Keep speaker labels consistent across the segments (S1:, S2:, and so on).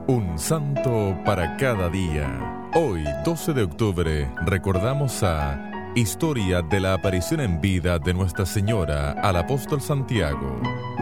S1: Un santo para cada día. Hoy, 12 de octubre, recordamos a Historia de la aparición en vida de Nuestra Señora al apóstol Santiago.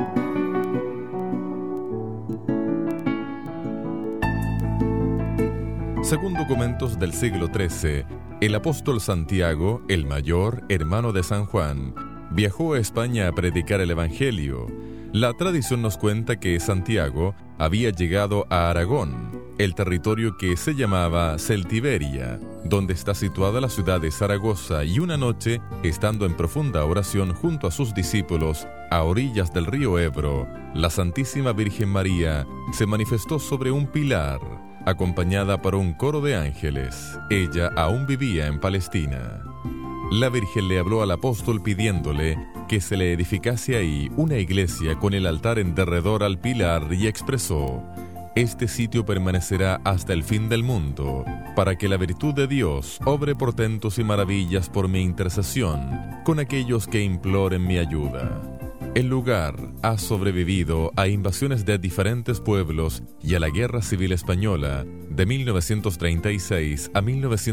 S1: Según documentos del siglo XIII, el apóstol Santiago, el mayor, hermano de San Juan, viajó a España a predicar el Evangelio. La tradición nos cuenta que Santiago había llegado a Aragón, el territorio que se llamaba Celtiberia, donde está situada la ciudad de Zaragoza, y una noche, estando en profunda oración junto a sus discípulos a orillas del río Ebro, la Santísima Virgen María se manifestó sobre un pilar, acompañada por un coro de ángeles. Ella aún vivía en Palestina. La Virgen le habló al apóstol pidiéndole que se le edificase ahí una iglesia con el altar en derredor al pilar y expresó: «Este sitio permanecerá hasta el fin del mundo, para que la virtud de Dios obre portentos y maravillas por mi intercesión con aquellos que imploren mi ayuda». El lugar ha sobrevivido a invasiones de diferentes pueblos y a la Guerra Civil Española de 1936 a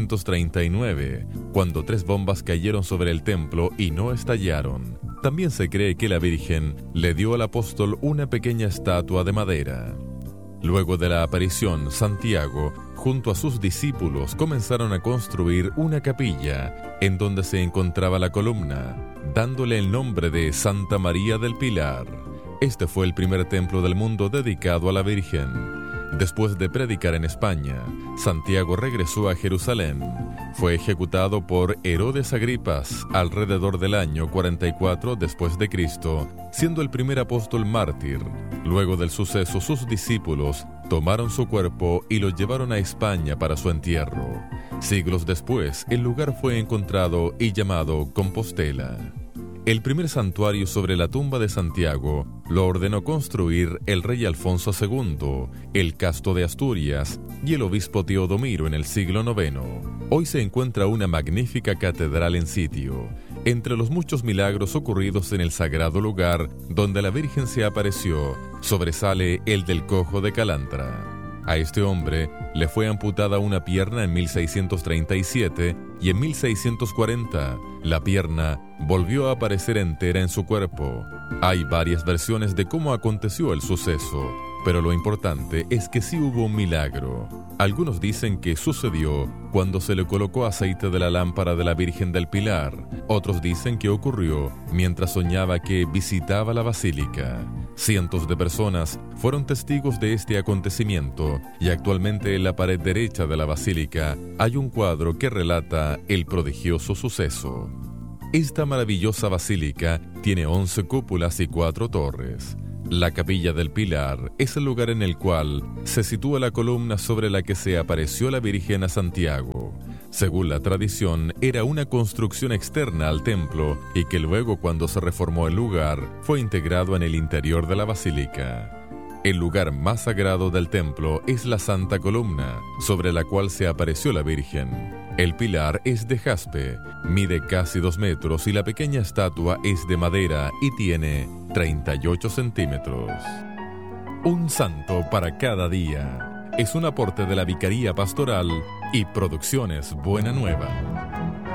S1: 1939, cuando 3 bombas cayeron sobre el templo y no estallaron. También se cree que la Virgen le dio al apóstol una pequeña estatua de madera. Luego de la aparición, Santiago, junto a sus discípulos, comenzaron a construir una capilla en donde se encontraba la columna, dándole el nombre de Santa María del Pilar. Este fue el primer templo del mundo dedicado a la Virgen. Después de predicar en España, Santiago regresó a Jerusalén. Fue ejecutado por Herodes Agripas alrededor del año 44 después de Cristo, siendo el primer apóstol mártir. Luego del suceso, sus discípulos tomaron su cuerpo y lo llevaron a España para su entierro. Siglos después, el lugar fue encontrado y llamado Compostela. El primer santuario sobre la tumba de Santiago lo ordenó construir el rey Alfonso II, el Casto de Asturias y el obispo Teodomiro en el siglo IX. Hoy se encuentra una magnífica catedral en sitio. Entre los muchos milagros ocurridos en el sagrado lugar donde la Virgen se apareció, sobresale el del cojo de Calantra. A este hombre le fue amputada una pierna en 1637 y en 1640 la pierna volvió a aparecer entera en su cuerpo. Hay varias versiones de cómo aconteció el suceso, pero lo importante es que sí hubo un milagro. Algunos dicen que sucedió cuando se le colocó aceite de la lámpara de la Virgen del Pilar. Otros dicen que ocurrió mientras soñaba que visitaba la basílica. Cientos de personas fueron testigos de este acontecimiento y actualmente en la pared derecha de la basílica hay un cuadro que relata el prodigioso suceso. Esta maravillosa basílica tiene 11 cúpulas y 4 torres. La Capilla del Pilar es el lugar en el cual se sitúa la columna sobre la que se apareció la Virgen a Santiago. Según la tradición, era una construcción externa al templo y que luego, cuando se reformó el lugar, fue integrado en el interior de la basílica. El lugar más sagrado del templo es la Santa Columna, sobre la cual se apareció la Virgen. El pilar es de jaspe, mide casi 2 metros y la pequeña estatua es de madera y tiene 38 centímetros. Un santo para cada día. Es un aporte de la Vicaría Pastoral y Producciones Buena Nueva.